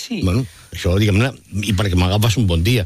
Sí. Bueno, això, diguem-ne, i perquè m'agafes un bon dia.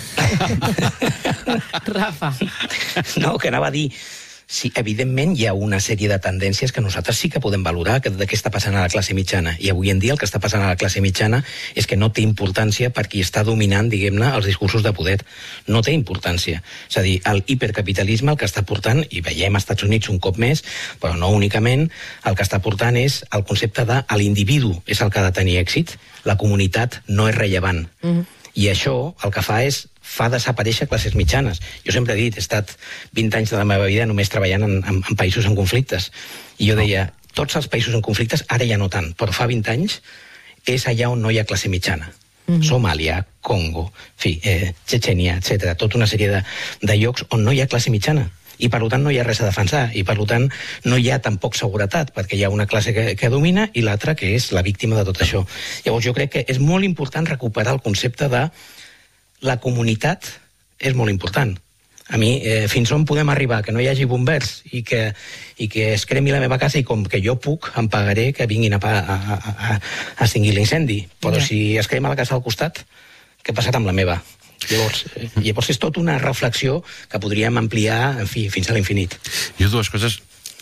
Rafa. No, que anava a dir... Sí, evidentment hi ha una sèrie de tendències que nosaltres sí que podem valorar de què està passant a la classe mitjana. I avui en dia el que està passant a la classe mitjana és que no té importància per qui està dominant, diguem-ne, els discursos de poder. No té importància. És a dir, el hipercapitalisme el que està portant, i veiem als Estats Units un cop més, però no únicament, el que està portant és el concepte de l'individu és el que ha de tenir èxit, la comunitat no és rellevant. I això el que fa desaparèixer classes mitjanes. Jo sempre he dit, he estat 20 anys de la meva vida només treballant en països en conflictes. I jo deia, tots els països en conflictes, ara ja no tant, però fa 20 anys és allà on no hi ha classe mitjana. Somàlia, Congo, en fi, Txetxènia, etc. Tota una sèrie de llocs on no hi ha classe mitjana. I per tant no hi ha res a defensar, i per tant no hi ha tampoc seguretat, perquè hi ha una classe que domina i l'altra que és la víctima de tot això. Llavors jo crec que és molt important recuperar el concepte de la comunitat és molt important. A mi, fins on podem arribar? Que no hi hagi bombers i que es cremi la meva casa i com que jo puc, em pagaré que vinguin a extingir l'incendi. Però si es crema la casa al costat, què passarà amb la meva? Llavors és tota una reflexió que podríem ampliar, en fi, fins a l'infinit. Jo dues coses,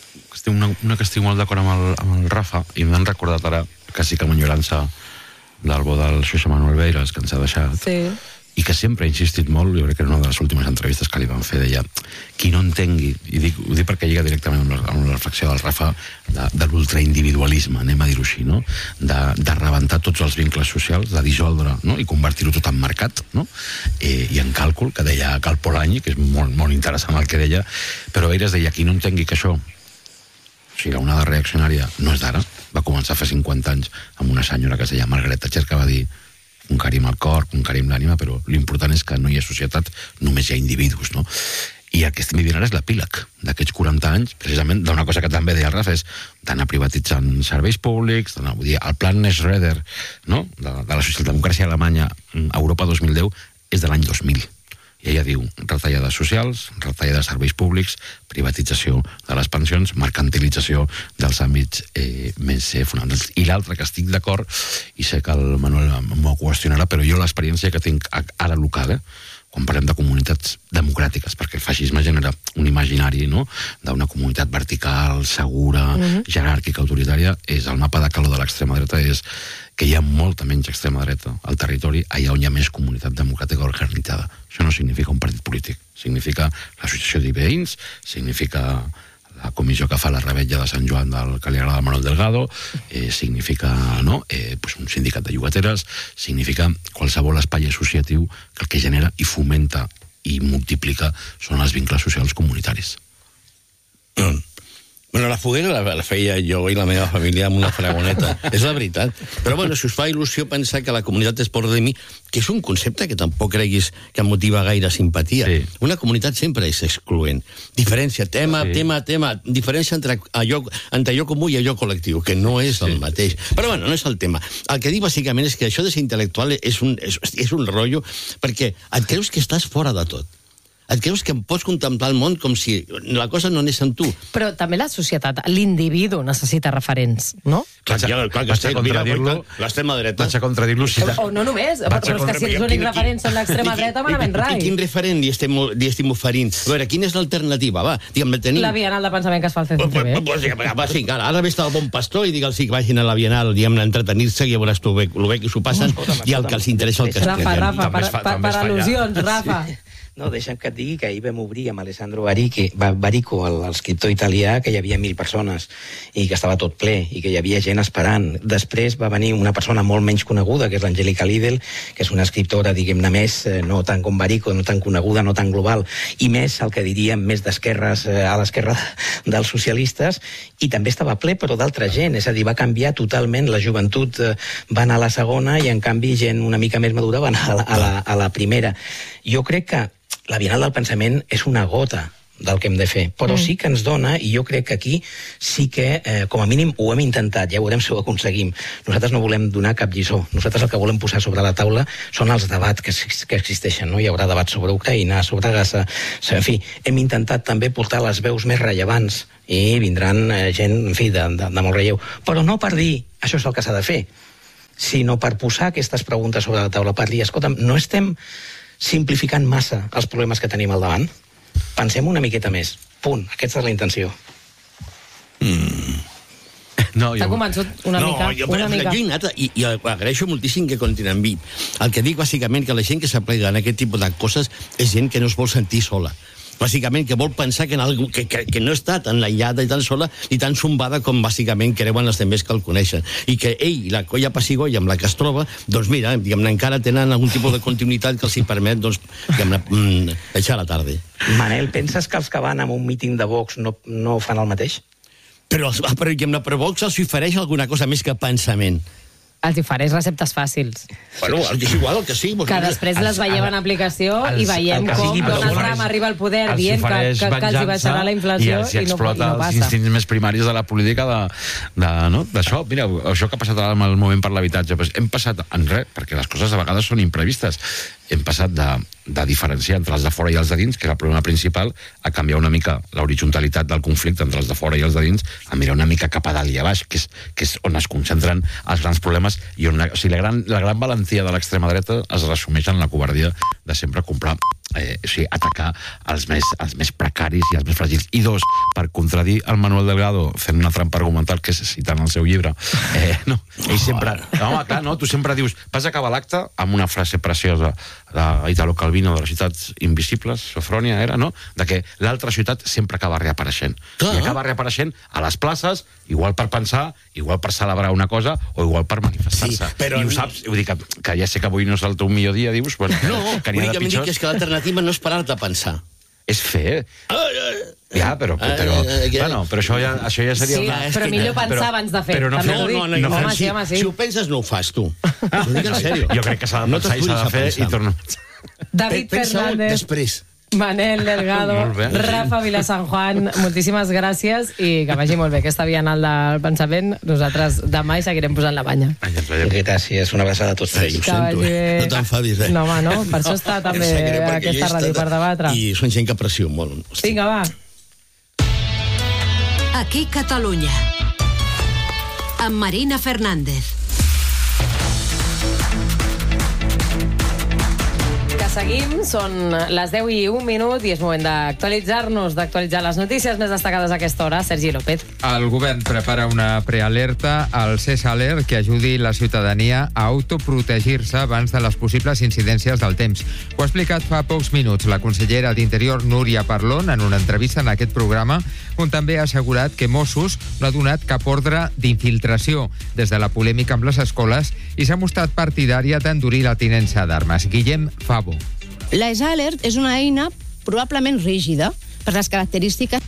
una que estic molt d'acord amb el Rafa, i m'han recordat ara, quasi que amb enyorança del bo del Xosé Manuel Beiras, que ens ha deixat, i que sempre ha insistit molt, jo crec que en una de les últimes entrevistes que li van fer, deia, qui no entengui, i ho dic perquè lliga directament amb la reflexió del Rafa, de l'ultraindividualisme, anem a dir-ho així, no? De rebentar tots els vincles socials, de dissoldre, no? I convertir-ho tot en mercat, no? I en càlcul, que deia Cal Polanyi, que és molt, molt interessant el que deia, però Beiras deia, qui no entengui que això, o sigui, la onada reaccionària no és d'ara, va començar fa 50 anys amb una senyora que es deia Margaret Thatcher, que va dir conquerim el cor, conquerim l'ànima, però l'important és que no hi ha societat, només hi ha individus, no? I el que estem vivint ara és l'epíleg d'aquests 40 anys, precisament d'una cosa que també deia el Rafa, és d'anar privatitzant serveis públics, vull dir, el plan Schröder, no?, de la socialdemocràcia alemanya a Europa 2010 és de l'any 2000. I ella diu, retallades socials, retallades de serveis públics, privatització de les pensions, mercantilització dels àmbits més fonamentals. I l'altre que estic d'acord, i sé que el Manuel m'ho qüestionarà, però jo l'experiència que tinc ara local, quan parlem de comunitats democràtiques, perquè el feixisme genera un imaginari, no?, d'una comunitat vertical, segura, jeràrquica, autoritària, és el mapa de calor de l'extrema dreta, és que hi ha molta menys extrema dreta al territori, allà on hi ha més comunitat democràtica organitzada. Això no significa un partit polític, significa l'associació de veïns, significa la comissió que fa la revetlla de Sant Joan del que li agrada a Manuel Delgado, significa un sindicat de llogateres, significa qualsevol espai associatiu que el que genera i fomenta i multiplica són els vincles socials comunitaris. Bueno, la foguera la feia jo i la meva família amb una fragoneta. És la veritat. Però bueno, si us fa il·lusió pensar que la comunitat és por de mi, que és un concepte que tampoc creguis que motiva gaire simpatia. Sí. Una comunitat sempre és excloent. Diferència, tema, diferència entre allò comú i allò col·lectiu, que no és el mateix. Però bueno, no és el tema. El que dic bàsicament és que això de ser intel·lectual és un rotllo, perquè et creus que estàs fora de tot. Et creus que pots contemplar el món com si la cosa no anés amb tu. Però també la societat, l'individu necessita referents, no? Clar que sí, mira, l'extrema dreta. Vaig a contradir-lo. O no només, però és que si els únics referents són l'extrema dreta, malament rai. I quin referent li estem oferint? A veure, quina és l'alternativa? Va, diguem, tenim... La Bienal de Pensament que es fa al CCCB. Sí, ara ve el bon pastor i digue'ls que vagin a la Bienal, diguem-ne, a entretenir-se i ja veuràs tu bé que s'ho passen i el que els interessa el que es creen. Rafa, per al·lusions, Rafa. No, deixa'm que et digui que ahir vam obrir amb Alessandro Barico, l'escriptor italià, que hi havia 1.000 persones i que estava tot ple i que hi havia gent esperant. Després va venir una persona molt menys coneguda, que és l'Angélica Lidl, que és una escriptora, diguem-ne, més, no tant com Barico, no tan coneguda, no tan global, i més, el que diríem, més d'esquerres, a l'esquerra dels socialistes, i també estava ple, però d'altra gent, és a dir, va canviar totalment, la joventut va anar a la segona i, en canvi, gent una mica més madura va anar a la primera. Jo crec que la Bienal del Pensament és una gota del que hem de fer, però sí que ens dona, i jo crec que aquí sí que, com a mínim, ho hem intentat, ja veurem si ho aconseguim. Nosaltres no volem donar cap lliçó. Nosaltres el que volem posar sobre la taula són els debats que existeixen, no? Hi haurà debats sobre Ucraïna, sobre Gaza... En fi, hem intentat també portar les veus més rellevants i vindran gent, en fi, de molt relleu. Però no per dir, això és el que s'ha de fer. sinó per posar aquestes preguntes sobre la taula, per dir, escolta'm, no estem simplificant massa els problemes que tenim al davant? Pensem una miqueta més. Punt. Aquesta és la intenció. T'ha convençut una mica? Jo he anat i agraeixo moltíssim que comptin amb mi. El que dic, bàsicament, que la gent que s'aplega en aquest tipus de coses és gent que no es vol sentir sola. Bàsicament, que vol pensar que no està tan aïllada i tan sola i tan zombada com bàsicament creuen els demés que el coneixen. I que ell, la colla passigoia amb la que es troba, doncs mira, diguem-ne, encara tenen algun tipus de continuïtat que els hi permet, doncs, diguem-ne, eixar la tarda. Manel, penses que els que van a un míting de Vox no fan el mateix? Però Vox els ofereix alguna cosa més que pensament. Els ofereix receptes fàcils. Bueno, és igual el que sí. Que després les veiem en aplicació i veiem com Donald Trump arriba al poder dient que els hi baixarà la inflació i no passa. Els instints més primaris de la política d'això. Mira, això que ha passat amb el moviment per l'habitatge, hem passat en res, perquè les coses a vegades són imprevistes. Hem passat de diferenciar entre els de fora i els de dins, que és el problema principal, a canviar una mica l'horitzontalitat del conflicte entre els de fora i els de dins, a mirar una mica cap a dalt i a baix, que és on es concentren els grans problemes, i on, o sigui, la gran valentia de l'extrema dreta es resumeix en la covardia de sempre comprar, atacar els més precaris i els més fràgils. I dos, per contradir el Manuel Delgado fent una trampa argumental, que és citant el seu llibre, ell sempre... Home, clar, no? Tu sempre dius, vas acabar l'acte amb una frase preciosa d'Italo Calvino, de les ciutats invisibles, Sofrònia era, no? De que l'altra ciutat sempre acaba reapareixent. I acaba reapareixent a les places, igual per pensar, igual per celebrar una cosa, o igual per manifestar-se. I ho saps, vull dir que ja sé que avui no és el teu millor dia, dius, bueno, que n'hi ha de pitjors. És que l'alternativa no és parar-te a pensar. És fer. Ja, però això ja seria... Sí, però millor pensar abans de fer. No, si ho penses no ho fas, tu. Ho dic en sèrio. Jo crec que s'ha de pensar i s'ha de fer i tornar... David Fernández. Després. Manel Delgado, Rafa Vilasanjuan, moltíssimes gràcies i que vagi molt bé aquesta vianal del pensament. Nosaltres demà hi seguirem posant la banya. Gràcies, una abraçada a tots. Ho sento, no t'enfadis, No, home, no, per això està també aquesta ràdio per debatre. I són gent que aprecio molt. Vinga, va. Aquí Catalunya, amb Marina Fernández. Seguim, són les 10 i 1 minut i és moment d'actualitzar-nos, d'actualitzar les notícies més destacades a aquesta hora. Sergi López. El govern prepara una prealerta al CESALER que ajudi la ciutadania a autoprotegir-se abans de les possibles incidències del temps. Ho ha explicat fa pocs minuts la consellera d'Interior, Núria Parlon, en una entrevista en aquest programa, on també ha assegurat que Mossos no ha donat cap ordre d'infiltració des de la polèmica amb les escoles i s'ha mostrat partidària d'endurir la tinença d'armes. Guillem Favo. La CESALER és una eina probablement rígida per les característiques.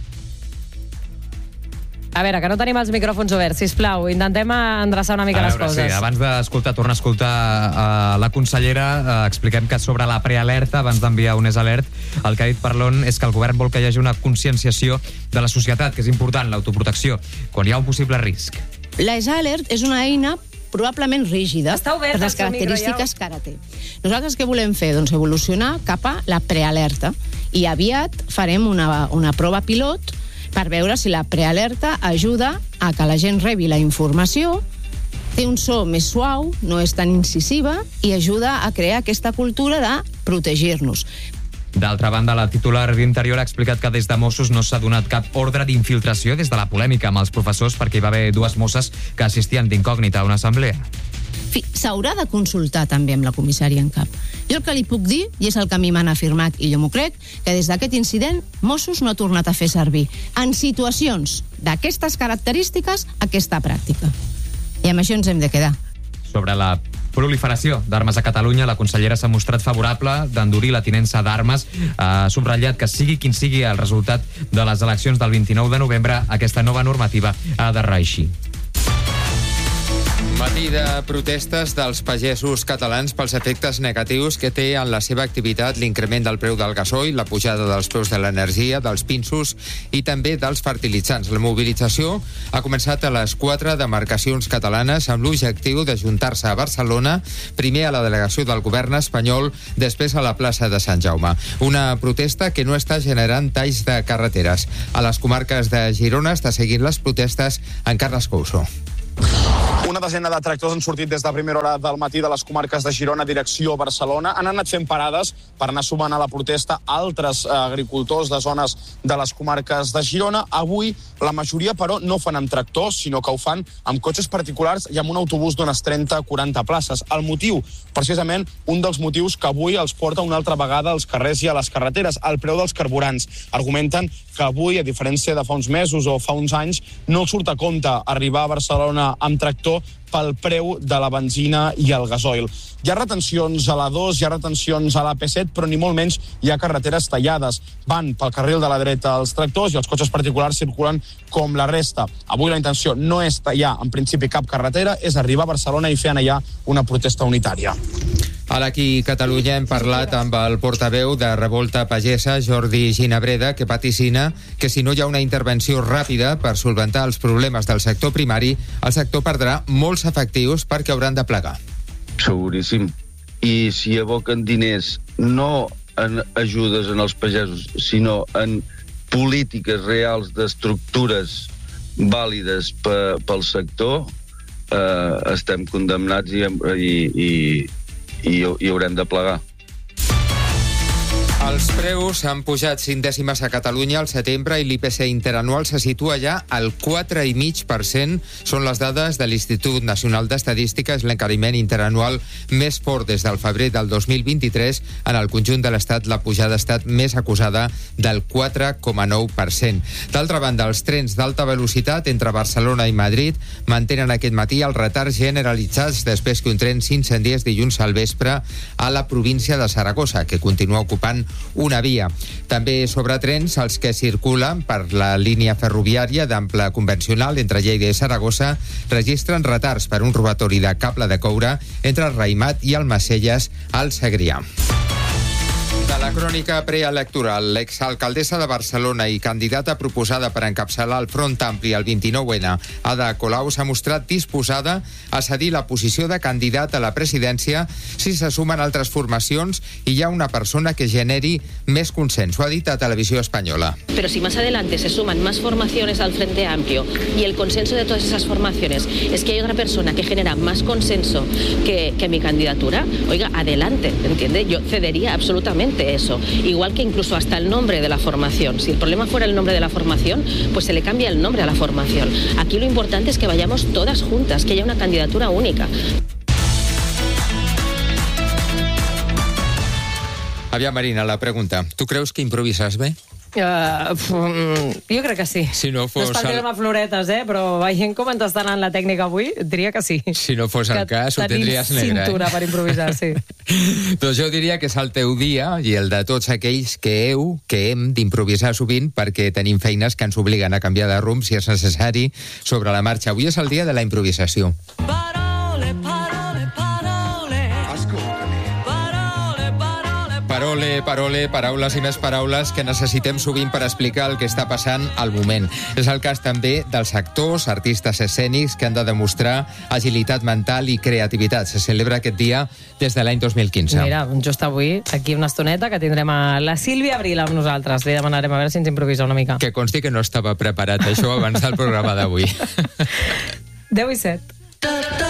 A veure, que no tenim els micròfons oberts, sisplau, intentem endreçar una mica les coses. Sí, abans tornar a escoltar la consellera, expliquem que sobre la prealerta, abans d'enviar un alert, el que ha dit Parlon és que el govern vol que hi hagi una conscienciació de la societat, que és important, l'autoprotecció, quan hi ha un possible risc. La CESALER és una eina probablement rígida per les característiques que ara té. Nosaltres què volem fer? Doncs evolucionar cap a la prealerta i aviat farem una prova pilot per veure si la prealerta ajuda a que la gent rebi la informació, té un so més suau, no és tan incisiva i ajuda a crear aquesta cultura de protegir-nos. D'altra banda, la titular d'Interior ha explicat que des de Mossos no s'ha donat cap ordre d'infiltració des de la polèmica amb els professors perquè hi va haver dues mosses que assistien d'incògnita a una assemblea. S'haurà de consultar també amb la comissària en cap. Jo el que li puc dir, i és el que a mi m'han afirmat, i jo m'ho crec, que des d'aquest incident Mossos no ha tornat a fer servir en situacions d'aquestes característiques aquesta pràctica. I amb això ens hem de quedar. Sobre la proliferació d'armes a Catalunya, la consellera s'ha mostrat favorable d'endurir la tinença d'armes. Ha subratllat que sigui quin sigui el resultat de les eleccions del 29 de novembre, aquesta nova normativa ha de reeixir. Matí de protestes dels pagesos catalans pels efectes negatius que té en la seva activitat l'increment del preu del gasoil, la pujada dels preus de l'energia, dels pinsos i també dels fertilitzants. La mobilització ha començat a les 4 demarcacions catalanes amb l'objectiu d'ajuntar-se a Barcelona, primer a la delegació del govern espanyol, després a la plaça de Sant Jaume. Una protesta que no està generant talls de carreteres. A les comarques de Girona està seguint les protestes en Carles Couso. Una desena de tractors han sortit des de primera hora del matí de les comarques de Girona, direcció Barcelona. Han anat fent parades per anar sumant a la protesta altres agricultors de zones de les comarques de Girona. Avui, la majoria, però, no fan amb tractors, sinó que ho fan amb cotxes particulars i amb un autobús d'unes 30-40 places. El motiu, precisament, un dels motius que avui els porta una altra vegada als carrers i a les carreteres, el preu dels carburants. Argumenten que avui, a diferència de fa uns mesos o fa uns anys, no els surt a compte arribar a Barcelona amb tractor pel preu de la benzina i el gasoil. Hi ha retencions a l'A2, hi ha retencions a l'AP7, però ni molt menys hi ha carreteres tallades. Van pel carril de la dreta els tractors i els cotxes particulars circulen com la resta. Avui la intenció no és tallar, en principi, cap carretera, és arribar a Barcelona i fer allà una protesta unitària. Ara aquí a Catalunya hem parlat amb el portaveu de Revolta Pagesa, Jordi Ginabreda, que vaticina que si no hi ha una intervenció ràpida per solventar els problemes del sector primari, el sector perdrà molts efectius perquè hauran de plegar. Seguríssim. I si aboquen diners no en ajudes en els pagesos, sinó en polítiques reals d'estructures vàlides pel sector, estem condemnats i haurem de plegar. Els preus han pujat 5 dècimes a Catalunya al setembre i l'IPC interanual se situa ja al 4,5%. Són les dades de l'Institut Nacional d'Estadística. És l'encariment interanual més fort des del febrer del 2023. En el conjunt de l'Estat, la pujada ha estat més acusada del 4,9%. D'altra banda, els trens d'alta velocitat entre Barcelona i Madrid mantenen aquest matí els retards generalitzats després que un tren s'incendiés dilluns al vespre a la província de Saragossa, que continua ocupant una via. També sobre trens, els que circulen per la línia ferroviària d'ample convencional entre Lleida i Saragossa registren retards per un robatori de cable de coure entre Raïmat i Almacelles al Segrià. De la crònica preelectoral, l'exalcaldessa de Barcelona i candidata proposada per encapçalar el Front Ampli al 29N, Ada Colau, s'ha mostrat disposada a cedir la posició de candidat a la presidència si se sumen altres formacions i hi ha una persona que generi més consens. Ho ha dit a Televisió Espanyola. Pero si más adelante se suman más formaciones al Frente Amplio y el consenso de todas esas formaciones es que hay otra persona que genera más consenso que mi candidatura, oiga, adelante, ¿entiende? Yo cedería absolutamente eso. Igual que incluso hasta el nombre de la formación. Si el problema fuera el nombre de la formación, pues se le cambia el nombre a la formación. Aquí lo importante es que vayamos todas juntas, que haya una candidatura única. Aviam, Marina, la pregunta. Tu creus que improvises bé? Jo crec que sí. Si no fos... No és per tirar-me floretes, però veient com ens està anant la tècnica avui, diria que sí. Si no fos el cas, ho tindries negre. Tenim cintura per improvisar, sí. Doncs jo diria que és el teu dia i el de tots aquells que hem d'improvisar sovint perquè tenim feines que ens obliguen a canviar de rumb si és necessari sobre la marxa. Avui és el dia de la improvisació. Parole, paraules i més paraules que necessitem sovint per explicar el que està passant al moment. És el cas també dels actors, artistes escènics que han de demostrar agilitat mental i creativitat. Se celebra aquest dia des de l'any 2015. Mira, just avui, aquí una estoneta, que tindrem a la Sílvia Abril amb nosaltres. Li demanarem a veure si ens improvisa una mica. Que consti que no estava preparat això abans del programa d'avui. 10:07.